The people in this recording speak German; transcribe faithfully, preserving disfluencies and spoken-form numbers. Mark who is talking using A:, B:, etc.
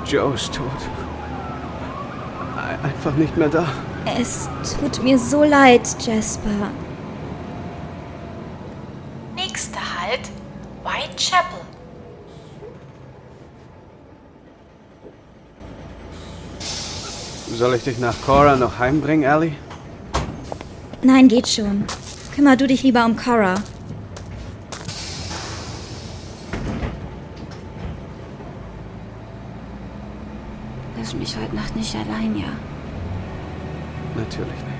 A: Joe ist tot. Einfach nicht mehr da.
B: Es tut mir so leid, Jasper.
C: Nächster Halt, Whitechapel.
A: Soll ich dich nach Cora noch heimbringen, Ellie?
B: Nein, geht schon. Kümmer du dich lieber um Cora.
D: Lass mich heute Nacht nicht allein, ja?
A: Natürlich nicht.